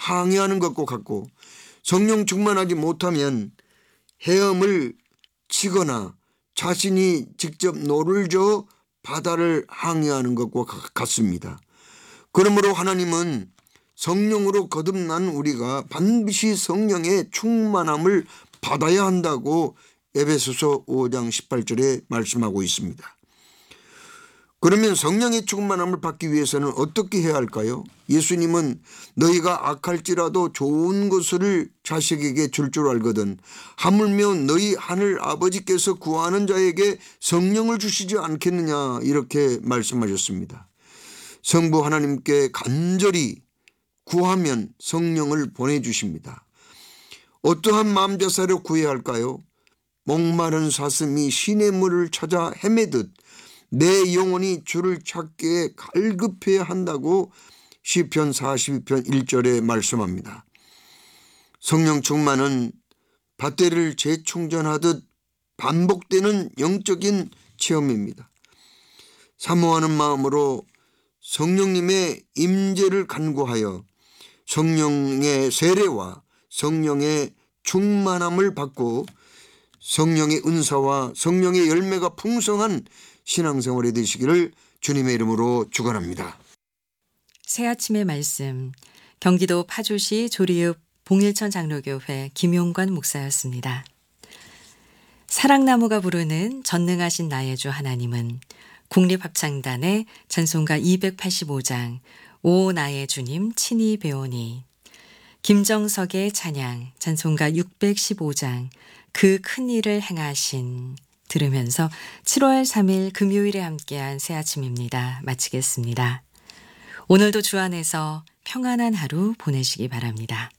항해하는 것과 같고 성령 충만하지 못하면 헤엄을 치거나 자신이 직접 노를 저어 바다를 항해하는 것과 같습니다. 그러므로 하나님은 성령으로 거듭난 우리가 반드시 성령의 충만함을 받아야 한다고 에베소서 5장 18절에 말씀하고 있습니다. 그러면 성령의 충만함을 받기 위해서는 어떻게 해야 할까요? 예수님은 너희가 악할지라도 좋은 것을 자식에게 줄 알거든 하물며 너희 하늘 아버지께서 구하는 자에게 성령을 주시지 않겠느냐 이렇게 말씀하셨습니다. 성부 하나님께 간절히 구하면 성령을 보내주십니다. 어떠한 마음자세로 구해야 할까요? 목마른 사슴이 시냇물을 찾아 헤매듯 내 영혼이 주를 찾기에 갈급해야 한다고 시편 42편 1절에 말씀합니다. 성령 충만은 배터리를 재충전하듯 반복되는 영적인 체험입니다. 사모하는 마음으로 성령님의 임재를 간구하여 성령의 세례와 성령의 충만함을 받고 성령의 은사와 성령의 열매가 풍성한 신앙생활이 되시기를 주님의 이름으로 축원합니다. 새아침의 말씀, 경기도 파주시 조리읍 봉일천 장로교회 김용관 목사였습니다. 사랑나무가 부르는 전능하신 나의 주 하나님은 국립합창단의 찬송가 285장 오 나의 주님 친히 배우니, 김정석의 찬양 찬송가 615장 그 큰 일을 행하신 들으면서 7월 3일 금요일에 함께한 새아침입니다. 마치겠습니다. 오늘도 주 안에서 평안한 하루 보내시기 바랍니다.